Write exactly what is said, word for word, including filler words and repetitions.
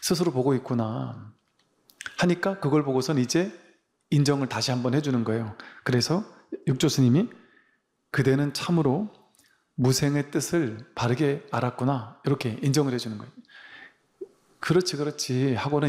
스스로 보고 있구나 하니까 그걸 보고선 이제 인정을 다시 한번 해주는 거예요. 그래서 육조 스님이 그대는 참으로 무생의 뜻을 바르게 알았구나 이렇게 인정을 해주는 거예요. 그렇지 그렇지 하고는